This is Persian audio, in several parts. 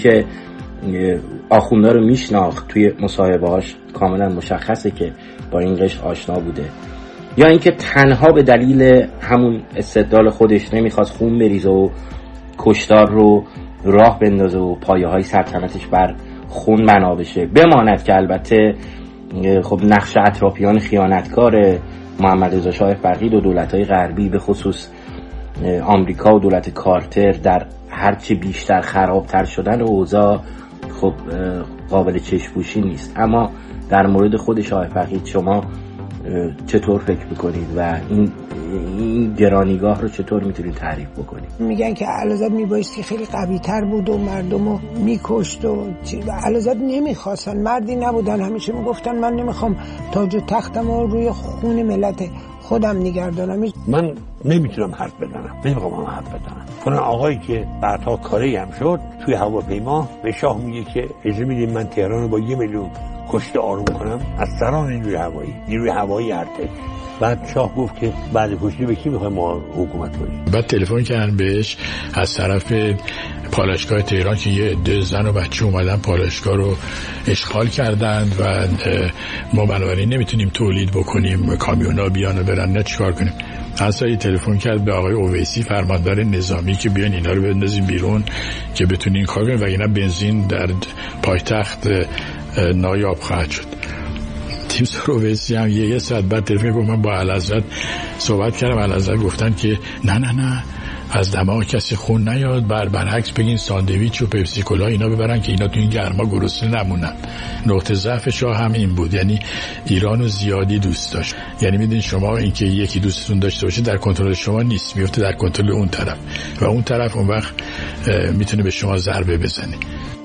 که آخوندا رو میشناخت، توی مصاحبه‌هاش کاملا مشخصه که با این قشر آشنا بوده، یا اینکه تنها به دلیل همون استدلال خودش نمیخواست خون بریزه و کشتار رو راه بندازه و پایه‌های سلطنتش بر خون بنا بشه. بماند که البته خب نقش اطرافیان خیانتکار محمد رضا شاه فقید و دولت‌های غربی به خصوص آمریکا و دولت کارتر در هرچی بیشتر خرابتر شدن اوضاع خب قابل چشم‌پوشی نیست. اما در مورد خود شاه فقید شما چطور فکر میکنید و این گرانیگاه رو چطور میتونید تعریف بکنید؟ میگن که علازاد میبایستی خیلی قوی تر بود و مردم رو میکشت و علازاد نمیخواستن، مردی نبودن، همیشه میگفتن من نمیخوام تاج و تختم رو روی خون ملت خودم نگردانم. من نمیتونم حرف بزنم، نمیخوام حرف بزنم. فلان آقایی که بعدها کاری هم شد توی هواپیما به شاه میگه که اجازه میدید من تهران رو با 1 میلیون کشته آروم کنم از سران نیروی هوایی ارتش. بعد شاه گفت که بعد کشته به کی میخوایم ما حکومت کنیم؟ بعد تلفن کردن بهش از طرف پالایشگاه تهران که یه عده زن و بچه اومدن پالایشگاه رو اشغال کردند و ما بنابراین نمیتونیم تولید بکنیم، کامیونا بیان و برن، نه چیکار کنیم؟ اصلا تلفن کرد به آقای اویسی فرماندار نظامی که بیان اینا رو بندازیم بیرون که بتونین کار کنیم و اینا بنزین در پایتخت نایاب خواهد شد. تیم سرویسی هم یه ساعت بعد تلفن گفت من با اعلیحضرت صحبت کردم، اعلیحضرت گفتن که نه از دماغ کسی خون نیاد، برعکس بگین ساندویچ و پپسی کولا اینا ببرن که اینا تو این گرما گرسنه نمونن. نقطه ضعف شاه هم این بود، یعنی ایرانو زیادی دوست داشت. یعنی میدونید شما اینکه یکی دوستتون داشته باشه در کنترل شما نیست، میفته در کنترل اون طرف و اون طرف اون وقت میتونه به شما ضربه بزنه.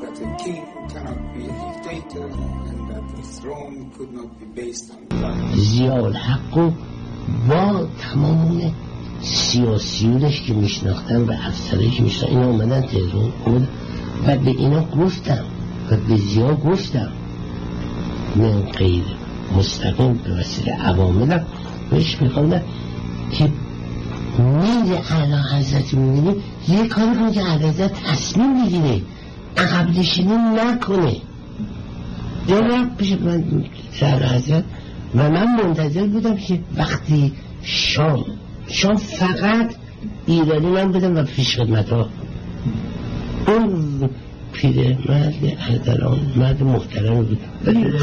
ضیاءالحق و با تمام سیاسیونش که میشناختن و افسرهایی که میشناختن اینا اومدن تهران و به اینا گفتم و به ضیاء گفتم من غیر مستقیم به وسیله عواملم بهش میخوندم که میل اعلی حضرت میبینیم یه کاری کنه که اعلی حضرت تصمیم بگیره، عقب نشینی نکنه. یا پیش من اعلی حضرت و من منتظر بودم که وقتی شام فقط ایرانی من بدم و پیش خدمت ها اون پیره مرد محترمی بود ولی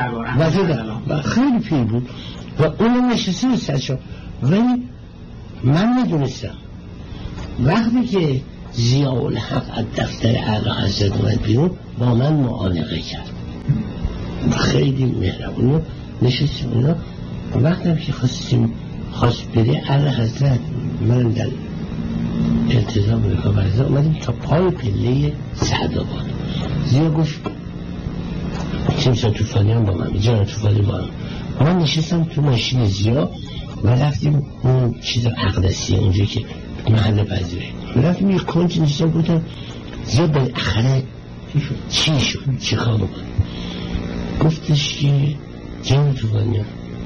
خیلی پیر بود و اون نشسته بود سرشا، ولی من میدونستم وقتی که ضیاءالحق از دفتر اعلی حضرت اومد بیرون با من معانقه کرد، خیلی مهربون نشستیم اونا. وقتی که خواست بری اعلی حضرت من در التزام بکا برزا اومدیم تا پای پله سعدآباد. زیاد گفت چمسا توفانی هم با من جان توفانی با من نشستم تو ماشین زیاد و رفتیم اون چیز اقدسی اونجا که محل پذیره رفتیم یک کنج نشستم بودم زیاد بالاخره چی شد چی کار بکنم؟ گفتش که جان توفانی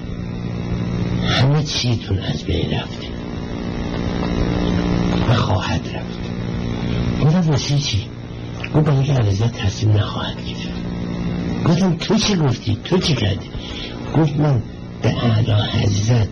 همه چیتون از بین رفته و خواهد رفت. گفتم واسه چی؟ گفت برای که علیزاد تصمیم نخواهد گرفت. گفتم تو چی گفتی؟ تو چی کردی؟ گفت من به اعلی حضرت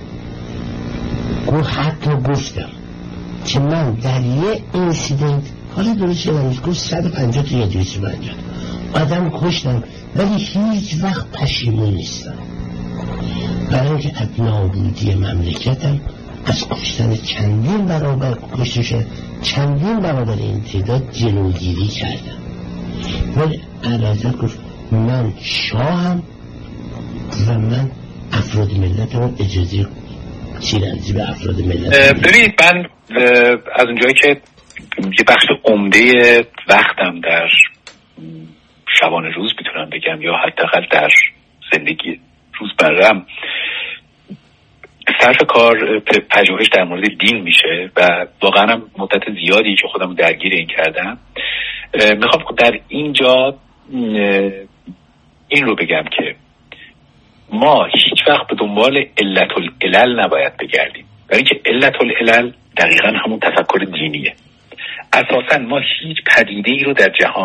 حتی گفتم که من در یه اینسیدنت حالا درست شدم گفت 150 تا یا 250 آدم کشتم ولی هیچ وقت پشیمون نیستم، برای اینکه از نابودی مملکتم از کشتن چندین برابر کشتشن چندین برابر این تعداد جلوگیری کردم. ولی علیزاد گفت من شاهم و من افراد ملت رو اجازه تیراندازی به افراد ملت. ببینید من از اونجایی که یه بخش عمده وقتم در شبانه روز میتونم بگم یا حداقل در زندگی روزمره‌ام صرف کار پژوهش در مورد دین میشه و واقعا هم مدت زیادی که خودم درگیر این کردم، میخوام در اینجا این رو بگم که ما هیچ وقت به دنبال علت العلل نباید بگردیم، برای اینکه علت العلل دقیقا همون تفکر دینیه. اساسا ما هیچ پدیده‌ای رو در جهان